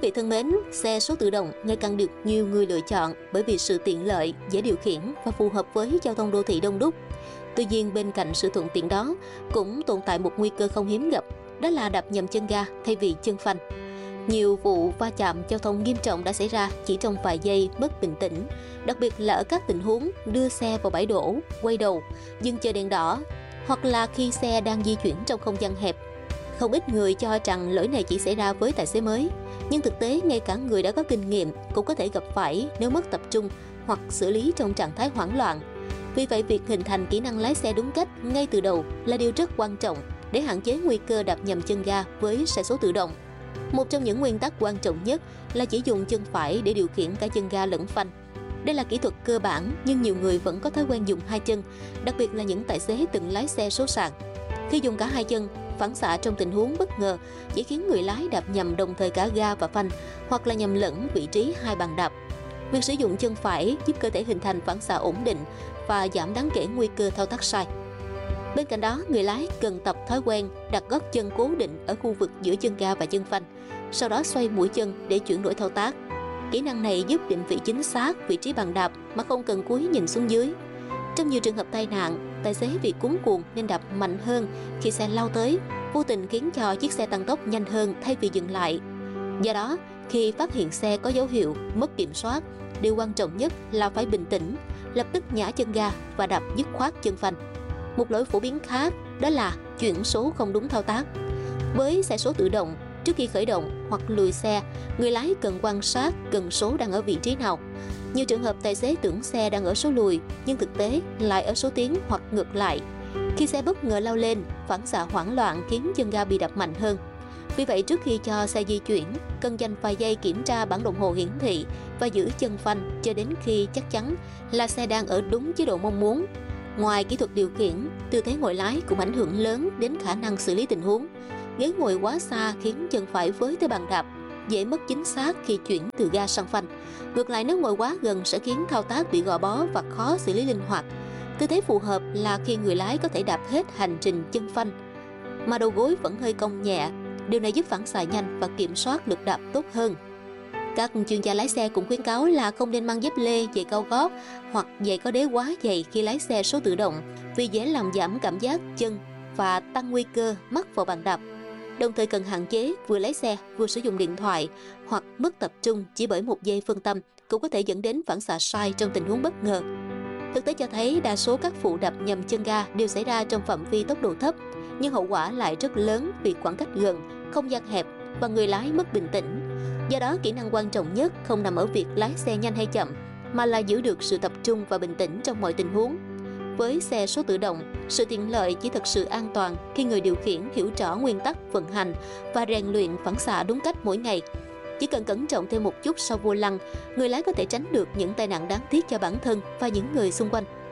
vị thân mến, xe số tự động ngày càng được nhiều người lựa chọn bởi vì sự tiện lợi, dễ điều khiển và phù hợp với giao thông đô thị đông đúc. Tuy nhiên, bên cạnh sự thuận tiện đó, cũng tồn tại một nguy cơ không hiếm gặp, đó là đạp nhầm chân ga thay vì chân phanh. Nhiều vụ va chạm giao thông nghiêm trọng đã xảy ra chỉ trong vài giây mất bình tĩnh, đặc biệt là ở các tình huống đưa xe vào bãi đổ, quay đầu, dừng chờ đèn đỏ, hoặc là khi xe đang di chuyển trong không gian hẹp. Không ít người cho rằng lỗi này chỉ xảy ra với tài xế mới, nhưng thực tế ngay cả người đã có kinh nghiệm cũng có thể gặp phải nếu mất tập trung hoặc xử lý trong trạng thái hoảng loạn. Vì vậy, việc hình thành kỹ năng lái xe đúng cách ngay từ đầu là điều rất quan trọng để hạn chế nguy cơ đạp nhầm chân ga với xe số tự động. Một trong những nguyên tắc quan trọng nhất là chỉ dùng chân phải để điều khiển cả chân ga lẫn phanh. Đây là kỹ thuật cơ bản nhưng nhiều người vẫn có thói quen dùng hai chân, đặc biệt là những tài xế từng lái xe số sàn. Khi dùng cả hai chân, phản xạ trong tình huống bất ngờ chỉ khiến người lái đạp nhầm đồng thời cả ga và phanh, hoặc là nhầm lẫn vị trí hai bàn đạp. Việc sử dụng chân phải giúp cơ thể hình thành phản xạ ổn định và giảm đáng kể nguy cơ thao tác sai. Bên cạnh đó, người lái cần tập thói quen đặt gót chân cố định ở khu vực giữa chân ga và chân phanh, sau đó xoay mũi chân để chuyển đổi thao tác. Kỹ năng này giúp định vị chính xác vị trí bàn đạp mà không cần cúi nhìn xuống dưới. Trong nhiều trường hợp tai nạn, tài xế vì cuống cuồng nên đạp mạnh hơn khi xe lao tới, vô tình khiến cho chiếc xe tăng tốc nhanh hơn thay vì dừng lại. Do đó, khi phát hiện xe có dấu hiệu mất kiểm soát, điều quan trọng nhất là phải bình tĩnh, lập tức nhả chân ga và đạp dứt khoát chân phanh. Một lỗi phổ biến khác đó là chuyển số không đúng thao tác. Với xe số tự động, trước khi khởi động hoặc lùi xe, người lái cần quan sát cần số đang ở vị trí nào. Nhiều trường hợp tài xế tưởng xe đang ở số lùi nhưng thực tế lại ở số tiến hoặc ngược lại. Khi xe bất ngờ lao lên, phản xạ hoảng loạn khiến chân ga bị đập mạnh hơn. Vì vậy, trước khi cho xe di chuyển, cần dành vài giây kiểm tra bản đồng hồ hiển thị và giữ chân phanh cho đến khi chắc chắn là xe đang ở đúng chế độ mong muốn. Ngoài kỹ thuật điều khiển, tư thế ngồi lái cũng ảnh hưởng lớn đến khả năng xử lý tình huống. Ghế ngồi quá xa khiến chân phải với tới bàn đạp, dễ mất chính xác khi chuyển từ ga sang phanh. Ngược lại, nếu ngồi quá gần sẽ khiến thao tác bị gò bó và khó xử lý linh hoạt. Tư thế phù hợp là khi người lái có thể đạp hết hành trình chân phanh mà đầu gối vẫn hơi cong nhẹ. Điều này giúp phản xạ nhanh và kiểm soát lực đạp tốt hơn. Các chuyên gia lái xe cũng khuyến cáo là không nên mang dép lê, giày cao gót hoặc giày có đế quá dày khi lái xe số tự động, vì dễ làm giảm cảm giác chân và tăng nguy cơ mắc vào bàn đạp. Đồng thời cần hạn chế vừa lái xe vừa sử dụng điện thoại hoặc mất tập trung chỉ bởi một giây phân tâm cũng có thể dẫn đến phản xạ sai trong tình huống bất ngờ. Thực tế cho thấy đa số các vụ đạp nhầm chân ga đều xảy ra trong phạm vi tốc độ thấp, nhưng hậu quả lại rất lớn vì khoảng cách gần, không gian hẹp và người lái mất bình tĩnh. Do đó, kỹ năng quan trọng nhất không nằm ở việc lái xe nhanh hay chậm, mà là giữ được sự tập trung và bình tĩnh trong mọi tình huống. Với xe số tự động, sự tiện lợi chỉ thực sự an toàn khi người điều khiển hiểu rõ nguyên tắc vận hành và rèn luyện phản xạ đúng cách mỗi ngày. Chỉ cần cẩn trọng thêm một chút sau vô lăng, người lái có thể tránh được những tai nạn đáng tiếc cho bản thân và những người xung quanh.